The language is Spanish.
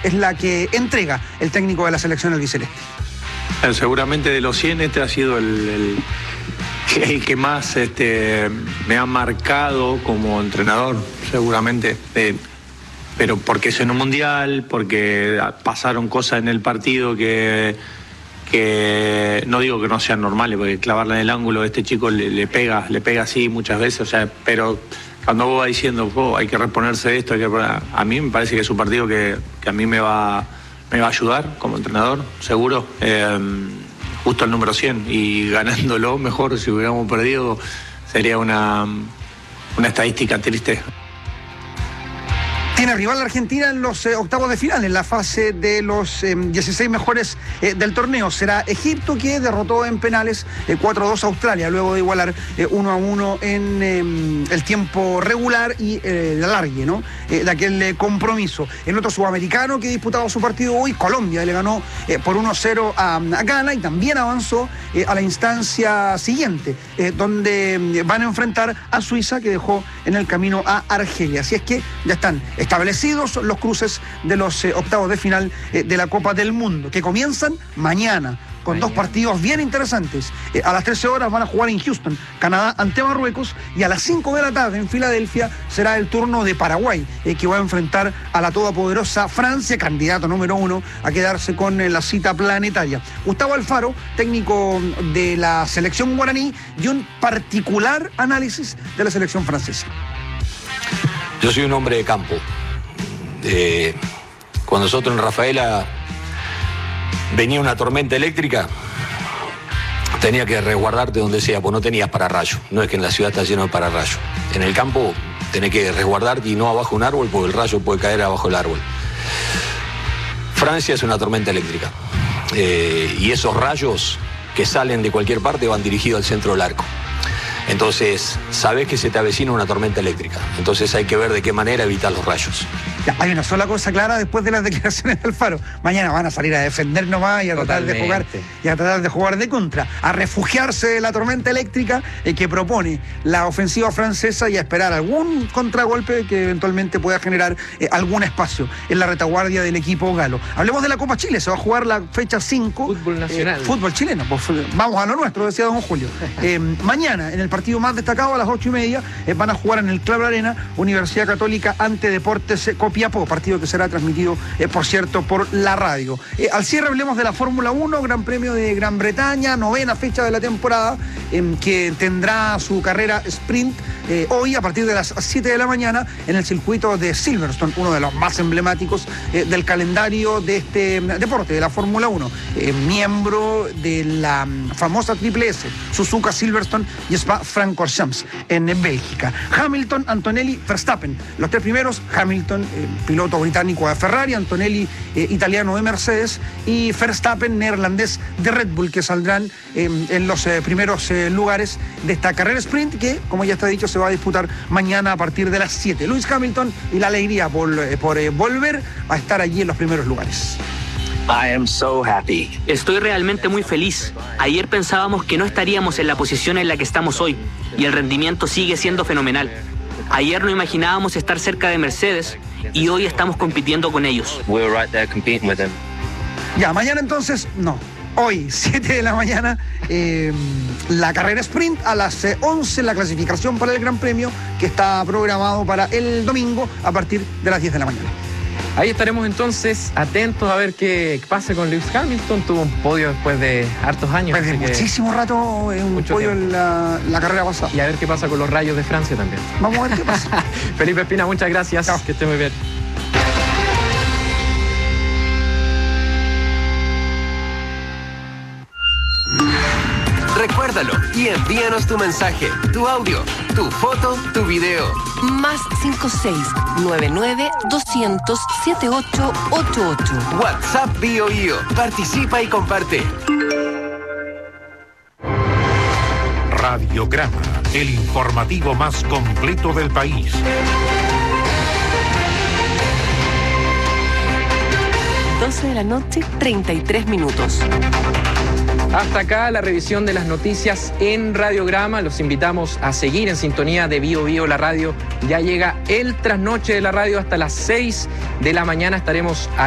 es la que entrega el técnico de la selección albiceleste. Seguramente de los 100 este ha sido el que más me ha marcado como entrenador, seguramente. Pero porque es en un mundial, porque pasaron cosas en el partido que no digo que no sean normales, porque clavarla en el ángulo, este chico le pega así muchas veces, o sea, pero cuando vos vas diciendo, hay que reponerse de esto, a mí me parece que es un partido que a mí me va a ayudar como entrenador, seguro, justo el número 100, y ganándolo mejor, si hubiéramos perdido, sería una estadística triste. Tiene rival la Argentina en los octavos de final, en la fase de los 16 mejores del torneo. Será Egipto, que derrotó en penales 4-2 a Australia, luego de igualar 1-1 en el tiempo regular y el alargue, ¿no? De aquel compromiso. El otro sudamericano que disputaba su partido hoy, Colombia, le ganó por 1-0 a Ghana y también avanzó a la instancia siguiente, donde van a enfrentar a Suiza, que dejó en el camino a Argelia. Así es que ya están establecidos los cruces de los octavos de final de la Copa del Mundo, que comienzan mañana con dos partidos bien interesantes. A las 13 horas van a jugar en Houston, Canadá ante Marruecos, y a las 5 de la tarde en Filadelfia será el turno de Paraguay, que va a enfrentar a la todopoderosa Francia, candidato número 1 a quedarse con la cita planetaria. Gustavo Alfaro, técnico de la selección guaraní, dio un particular análisis de la selección francesa. Yo soy un hombre de campo. Cuando nosotros en Rafaela venía una tormenta eléctrica, tenía que resguardarte donde sea, pues no tenías pararrayo. No es que en la ciudad está lleno de pararrayo. En el campo tenés que resguardarte y no abajo un árbol, porque el rayo puede caer abajo el árbol. Francia es una tormenta eléctrica. Y esos rayos que salen de cualquier parte van dirigidos al centro del arco. Entonces, sabés que se te avecina una tormenta eléctrica. Entonces hay que ver de qué manera evitar los rayos. Ya, hay una sola cosa clara después de las declaraciones de Alfaro. Mañana van a salir a defender nomás y a tratar de jugar de contra, a refugiarse de la tormenta eléctrica que propone la ofensiva francesa y a esperar algún contragolpe que eventualmente pueda generar algún espacio en la retaguardia del equipo galo. Hablemos de la Copa Chile, se va a jugar la fecha 5. Fútbol nacional. Fútbol chileno, pues, vamos a lo nuestro, decía don Julio. Mañana, en el partido más destacado, a las 8:30, van a jugar en el Club Arena, Universidad Católica ante Deportes Copiapó, partido que será transmitido, por cierto, por la radio. Al cierre hablemos de la Fórmula 1, Gran Premio de Gran Bretaña, 9ª fecha de la temporada, que tendrá su carrera sprint hoy a partir de las 7 de la mañana en el circuito de Silverstone, uno de los más emblemáticos del calendario de este deporte, de la Fórmula 1, miembro de la famosa Triple S, Suzuka, Silverstone y Spa-Francorchamps en Bélgica. Hamilton, Antonelli, Verstappen, los tres primeros. Hamilton, piloto británico de Ferrari, Antonelli, italiano de Mercedes, y Verstappen, neerlandés de Red Bull, que saldrán en los primeros lugares de esta carrera sprint que, como ya está dicho, se va a disputar mañana a partir de las 7. Lewis Hamilton y la alegría por volver a estar allí en los primeros lugares. I am so happy. Estoy realmente muy feliz. Ayer pensábamos que no estaríamos en la posición en la que estamos hoy, y el rendimiento sigue siendo fenomenal. Ayer no imaginábamos estar cerca de Mercedes, y hoy estamos compitiendo con ellos. We were right there competing with them. Ya, mañana entonces, no. Hoy, 7 de la mañana, la carrera sprint, a las 11 la clasificación para el Gran Premio, que está programado para el domingo a partir de las 10 de la mañana. Ahí estaremos entonces atentos a ver qué pasa con Lewis Hamilton. Tuvo un podio después de hartos años. Desde muchísimo rato, un podio en la carrera pasada. Y a ver qué pasa con los rayos de Francia también. Vamos a ver qué pasa. Felipe Espina, muchas gracias. Chao. Que esté muy bien. Recuérdalo y envíanos tu mensaje, tu audio, tu foto, tu video. Más 56-99-200-7888. WhatsApp BioBio. Participa y comparte. Radiograma, el informativo más completo del país. 12 de la noche, 33 minutos. Hasta acá la revisión de las noticias en Radiograma. Los invitamos a seguir en sintonía de Bio Bio, la radio. Ya llega el trasnoche de la radio hasta las 6 de la mañana. Estaremos